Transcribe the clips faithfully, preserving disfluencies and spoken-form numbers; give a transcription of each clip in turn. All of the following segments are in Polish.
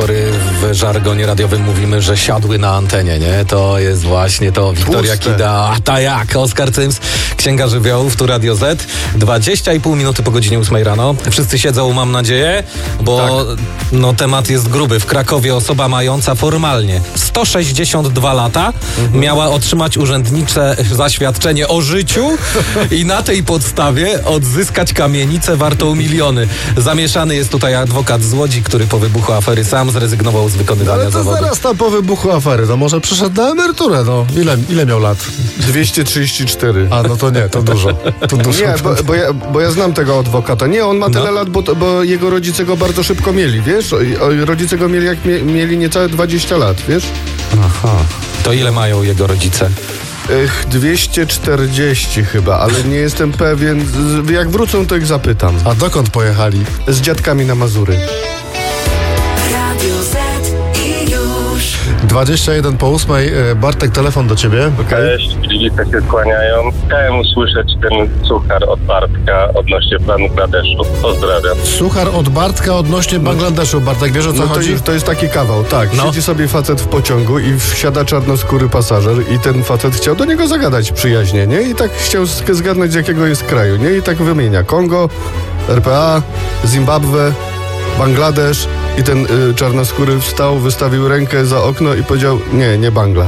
pory w żargonie radiowym mówimy, że siadły na antenie, nie? To jest właśnie to. Wiktoria Tłuste. Kida, a ta jak? Oskar Cyms, Księga Żywiołów, tu Radio Z. dwadzieścia i pół minuty po godzinie ósmej rano. Wszyscy siedzą, mam nadzieję, bo Tak. no, temat jest gruby. W Krakowie osoba mająca formalnie sto sześćdziesiąt dwa lata Mhm. miała otrzymać urzędnicze zaświadczenie o życiu i na tej podstawie odzyskać kamienicę wartą miliony. Zamieszany jest tutaj adwokat z Łodzi, który po wybuchu afery sam zrezygnował z wykonywania Ale to zawodu. zaraz tam po wybuchu afery, no może przyszedł na emeryturę, no. Ile, ile miał lat? dwieście trzydzieści cztery. A, no to nie, to dużo. To dużo. Nie, bo, bo, ja, bo ja znam tego adwokata. Nie, on ma tyle No. lat, bo, to- bo jego rodzice go bardzo szybko mieli, wiesz? O, o, rodzice go mieli jak mie, mieli niecałe dwadzieścia lat, wiesz? Aha. To ile mają jego rodzice? Ech, dwieście czterdzieści chyba, ale nie jestem pewien. Z- Jak wrócą, to ich zapytam. A dokąd pojechali? Z dziadkami na Mazury. Radio Z i już. dwadzieścia jeden po ósmej. E, Bartek, telefon do ciebie. Cześć, widzicie się skłaniają. Chciałem usłyszeć ten suchar od Bartka odnośnie Bangladeszu. Pozdrawiam. Suchar od Bartka odnośnie Bangladeszu. Bartek, wiesz o co No to, chodzi? jest- to jest taki kawał, tak. No. Siedzi sobie facet w pociągu i wsiada czarnoskóry pasażer i ten facet chciał do niego zagadać przyjaźnie, nie? I tak chciał sk- zgadnąć, z jakiego jest kraju, nie? I tak wymienia Kongo, R P A, Zimbabwe, Bangladesz i ten y, czarnoskóry wstał, wystawił rękę za okno i powiedział, nie, nie Bangla.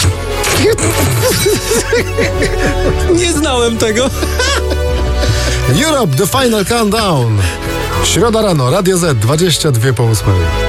Nie znałem tego. Europe, the final countdown. Środa rano, Radio Z, dwadzieścia dwa po ósmej.